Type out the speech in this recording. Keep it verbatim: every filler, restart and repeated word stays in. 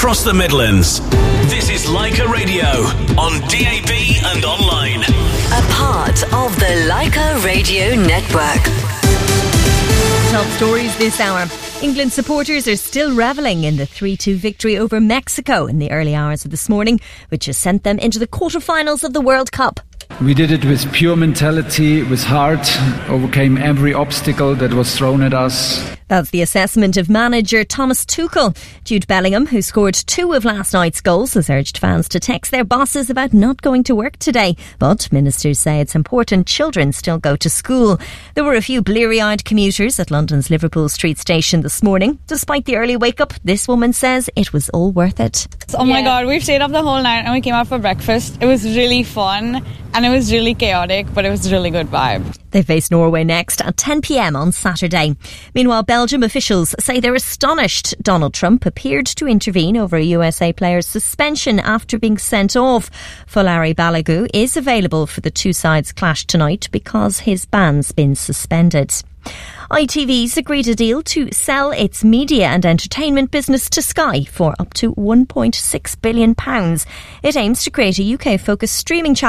across the Midlands. This is Leica Radio on D A B and online. A part of the Leica Radio Network. Top stories this hour. England supporters are still revelling in the three two victory over Mexico in the early hours of this morning, which has sent them into the quarterfinals of the World Cup. We did it with pure mentality, with heart, overcame every obstacle that was thrown at us. That's the assessment of manager Thomas Tuchel. Jude Bellingham, who scored two of last night's goals, has urged fans to text their bosses about not going to work today. But ministers say it's important children still go to school. There were a few bleary-eyed commuters at London's Liverpool Street station this morning. Despite the early wake-up, this woman says it was all worth it. Oh my God, we've stayed up the whole night and we came out for breakfast. It was really fun and it was really chaotic, but it was a really good vibe. They face Norway next at ten p.m. on Saturday. Meanwhile, Belgium officials say they're astonished Donald Trump appeared to intervene over a U S A player's suspension after being sent off. Folari Balogun is available for the two sides' clash tonight because his ban's been suspended. I T V's agreed a deal to sell its media and entertainment business to Sky for up to one point six billion pounds. It aims to create a U K-focused streaming channel